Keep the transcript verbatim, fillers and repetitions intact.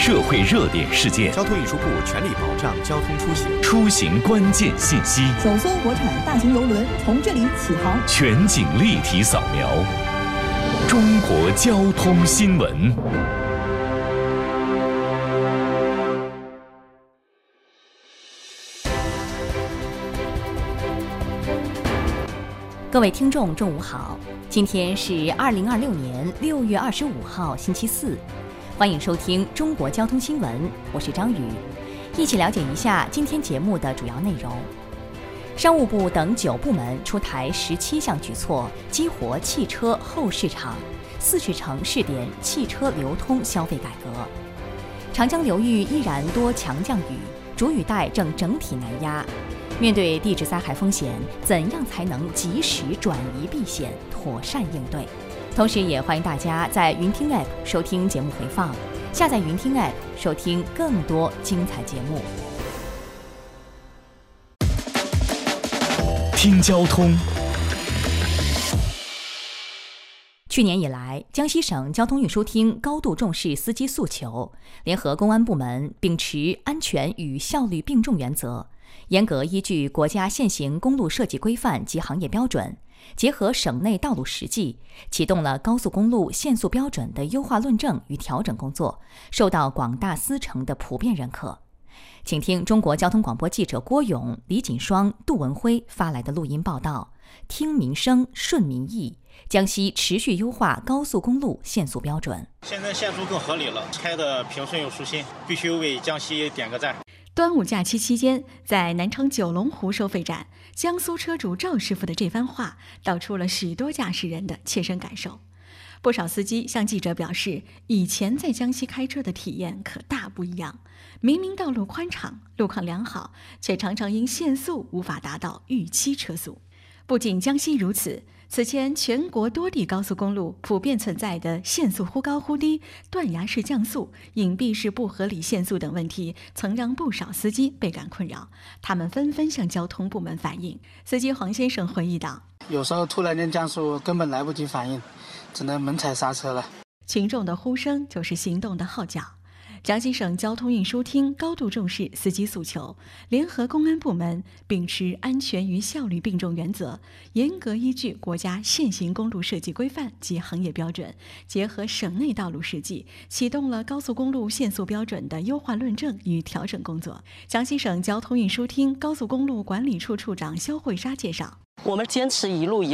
社会热点事件， 交通运输部全力保障交通出行， 出行关键信息， 首艘国产大型邮轮从这里起航， 全景立体扫描，中国交通新闻。 各位听众，中午好！今天是二零二六年六月二十五号，星期四，欢迎收听中国交通新闻，我是张宇，一起了解一下今天节目的主要内容。商务部等九部门出台十七项举措，激活汽车后市场，四十城试点汽车流通消费改革。长江流域依然多强降雨，主雨带正整体南压。面对地质灾害风险，怎样才能及时转移避险，妥善应对？同时也欢迎大家在云听 App 收听节目回放，下载云听 App 收听更多精彩节目。 听交通。 去年以来，江西省交通运输厅高度重视司机诉求，联合公安部门秉持安全与效率并重原则，严格依据国家现行公路设计规范及行业标准，结合省内道路实际，启动了高速公路限速标准的优化论证与调整工作，受到广大司乘的普遍认可。请听中国交通广播记者郭勇、李锦双、杜文辉发来的录音报道，听民生顺民意，江西持续优化高速公路限速标准。 现在限速更合理了，开得平顺又舒心，必须为江西点个赞。 端午假期期间，在南昌九龙湖收费站，江苏车主赵师傅的这番话道出了许多驾驶人的切身感受。不少司机向记者表示，以前在江西开车的体验可大不一样，明明道路宽敞，路况良好，却常常因限速无法达到预期车速。不仅江西如此，此前全国多地高速公路普遍存在的限速忽高忽低、断崖式降速、隐蔽式不合理限速等问题，曾让不少司机倍感困扰。他们纷纷向交通部门反映。司机黄先生回忆道：“ 有时候突然间降速，根本来不及反应，只能猛踩刹车了。” 群众的呼声就是行动的号角。江西省交通运输厅高度重视司机诉求，联合公安部门秉持安全与效率并重原则，严格依据国家现行公路设计规范及行业标准，结合省内道路实际，启动了高速公路限速标准的优化论证与调整工作。江西省交通运输厅高速公路管理处处长肖慧莎介绍：“ 我们坚持一路一